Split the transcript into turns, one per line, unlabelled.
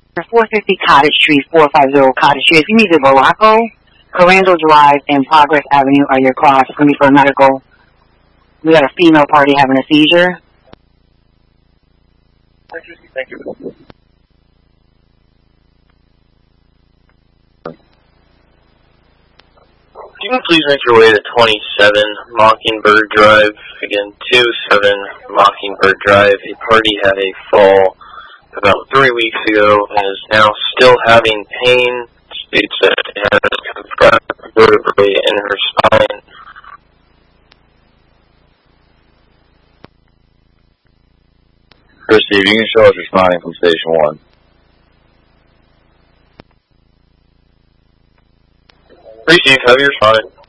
450 Cottage Street, 450 Cottage Street. If you need the Morocco, Carando Drive and Progress Avenue are your cars for me for medical. We got a female party having a seizure.
Thank you. If you can please make your way to 27 Mockingbird Drive. Again, 27 Mockingbird Drive. A party had a fall about 3 weeks ago and is now still having pain. States that it has contracted vertebrae in her spine.
Christy, if you can show us responding from Station 1.
Receive, have you responded?